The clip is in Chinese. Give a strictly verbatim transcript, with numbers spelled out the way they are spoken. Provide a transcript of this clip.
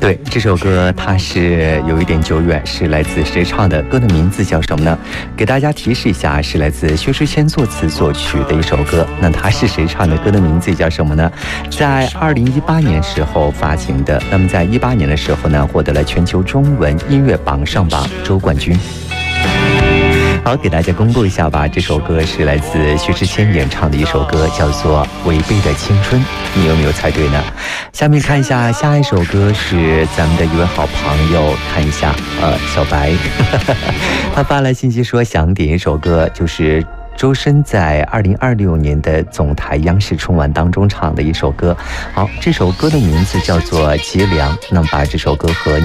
对，这首歌它是有一点久远，是来自谁唱的？歌的名字叫什么呢？给大家提示一下，是来自薛之谦作词作曲的一首歌。那它是谁唱的？歌的名字叫什么呢？在二零一八年时候发行的。那么在一八年的时候呢，获得了全球中文音乐榜上榜周冠军。好，给大家公布一下吧，这首歌是来自薛之谦演唱的一首歌，叫做《违背的青春》，你有没有猜对呢？下面看一下下一首歌，是咱们的一位好朋友，看一下，呃，小白，他发来信息说想点一首歌，就是周深在二零二六年的总台央视春晚当中唱的一首歌。好，这首歌的名字叫做《脊梁》，那么把这首歌和